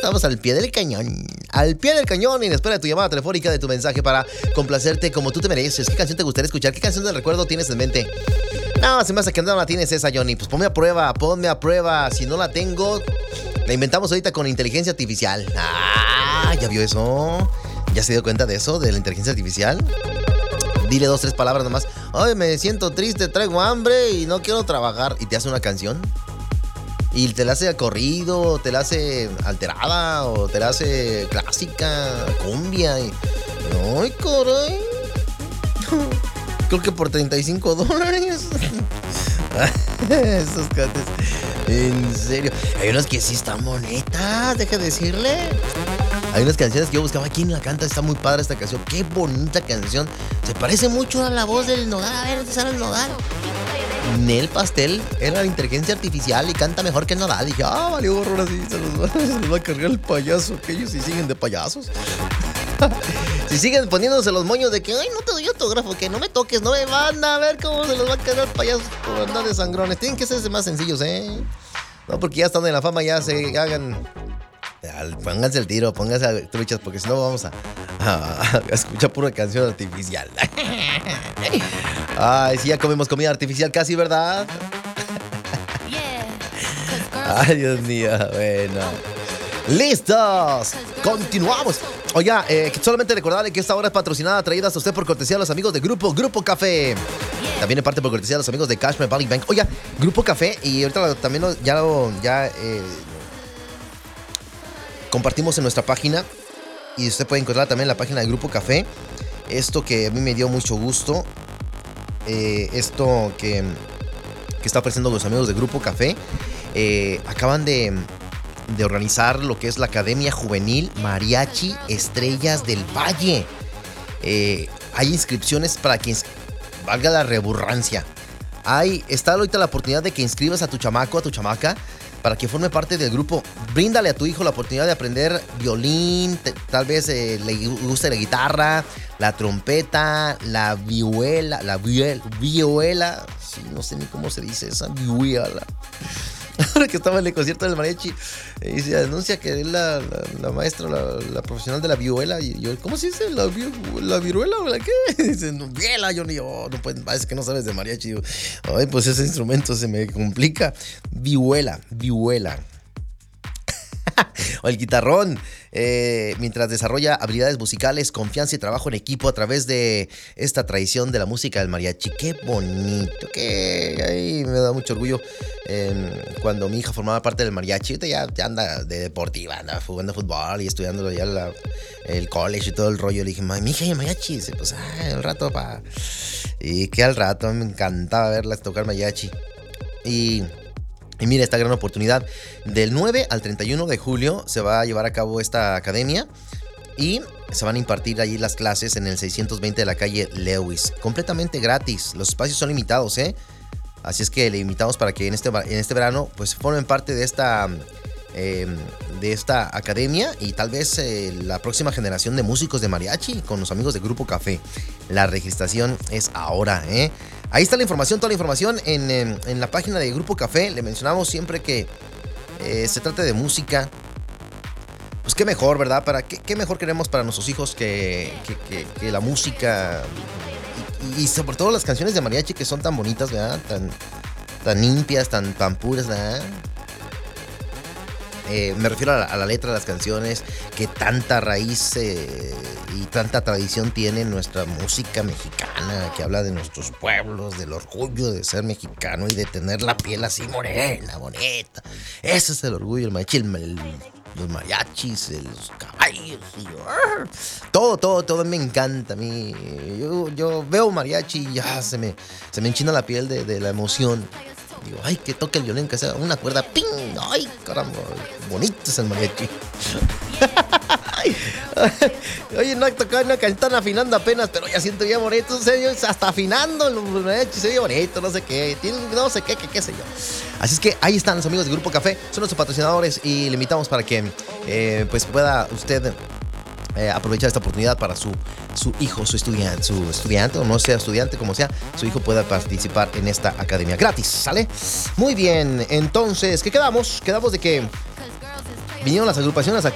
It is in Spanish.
Estamos al pie del cañón. Al pie del cañón y en espera de tu llamada telefónica, de tu mensaje para complacerte como tú te mereces. ¿Qué canción te gustaría escuchar? ¿Qué canción del recuerdo tienes en mente? No, se me hace que no la tienes esa, Johnny. Pues ponme a prueba. Si no la tengo, la inventamos ahorita con inteligencia artificial. Ah, ¿ya vio eso? ¿Ya se dio cuenta de eso, de la inteligencia artificial? Dile 2, 3 palabras nomás. Ay, me siento triste, traigo hambre y no quiero trabajar. Y te hace una canción. Y te la hace corrido, te la hace alterada, o te la hace clásica, cumbia. Y... ¡ay, caray! Creo que por $35. Esos cates. En serio. Hay unas que sí están bonitas, deja de decirle. Hay unas canciones que yo buscaba. ¿Quién la canta? Está muy padre esta canción. Qué bonita canción. Se parece mucho a la voz del Nodal. A ver, ¿dónde sale el Nodal? Nel Pastel era la inteligencia artificial y canta mejor que el Nodal. Y dije, valió gorro, así se los va a cargar el payaso. Que ellos sí siguen de payasos. Si siguen poniéndose los moños de que, ay, no te doy autógrafo, que no me toques, no me van a ver cómo se los va a cargar payasos por andar de sangrones. Tienen que ser más sencillos, No, porque ya están en la fama, ya se hagan. Pónganse el tiro, pónganse a truchas, porque si no vamos a escuchar pura canción artificial. Ay, sí, ya comemos comida artificial casi, ¿verdad? Ay, Dios mío, bueno. ¡Listos! ¡Continuamos! Oiga, solamente recordarle que esta hora es patrocinada, traída hasta usted por cortesía de los amigos de Grupo Café. También en parte por cortesía de los amigos de Cashman Valley Bank. Oiga, Grupo Café, y ahorita también ya compartimos en nuestra página. Y usted puede encontrar también en la página de Grupo Café. Esto que a mí me dio mucho gusto. Esto que está ofreciendo los amigos de Grupo Café. Acaban de organizar lo que es la Academia Juvenil Mariachi Estrellas del Valle. Hay inscripciones para que valga la redundancia. Está ahorita la oportunidad de que inscribas a tu chamaco, a tu chamaca, para que forme parte del grupo. Bríndale a tu hijo la oportunidad de aprender violín, tal vez le guste la guitarra, la trompeta, la vihuela, sí, no sé ni cómo se dice esa vihuela. Ahora que estaba en el concierto del mariachi, y se anuncia que es la maestra, la profesional de la vihuela. Y yo, ¿cómo se dice? ¿La viruela o la qué? Dicen, vihuela. Yo no puedes, parece que no sabes de mariachi. Yo, ay, pues ese instrumento se me complica. Vihuela. O el guitarrón, mientras desarrolla habilidades musicales, confianza y trabajo en equipo a través de esta tradición de la música del mariachi. Qué bonito, que ahí me da mucho orgullo. Cuando mi hija formaba parte del mariachi, ya anda de deportiva, anda jugando fútbol y estudiando ya el college y todo el rollo. Le dije, mi hija, ¿y el mariachi? Y dice, pues, un rato, pa. Y que al rato me encantaba verlas tocar mariachi. Y mira esta gran oportunidad. Del 9 al 31 de julio se va a llevar a cabo esta academia y se van a impartir allí las clases en el 620 de la calle Lewis. Completamente gratis. Los espacios son limitados, Así es que le invitamos para que en este verano pues formen parte de esta academia y tal vez la próxima generación de músicos de mariachi con los amigos de Grupo Café. La registración es ahora, Ahí está la información, toda la información en la página de Grupo Café. Le mencionamos siempre que se trate de música. Pues qué mejor, ¿verdad? ¿Qué mejor queremos para nuestros hijos que la música y sobre todo las canciones de mariachi que son tan bonitas, ¿verdad? Tan limpias, tan puras, ¿verdad? Me refiero a la letra de las canciones, que tanta raíz y tanta tradición tiene nuestra música mexicana, que habla de nuestros pueblos, del orgullo de ser mexicano y de tener la piel así morena, bonita. Ese es el orgullo, el mariachi, los mariachis, los caballos, todo me encanta a mí. Yo veo mariachi y ya se me enchina la piel de la emoción. Digo, ay, que toque el violín, que sea una cuerda, ¡ping! Ay, caramba, bonito es el mariachi. Oye, no tocan una canción, están afinando apenas, pero ya siento ya bonito, en serio, hasta afinando los mariachis, se oye bonito, no sé qué, qué sé yo. Así es que ahí están los amigos de Grupo Café, son nuestros patrocinadores y le invitamos para que pues pueda usted aprovechar esta oportunidad para su hijo, su estudiante, o no sea estudiante, como sea, su hijo pueda participar en esta academia gratis, ¿sale? Muy bien, entonces, ¿qué quedamos? Quedamos de que vinieron las agrupaciones aquí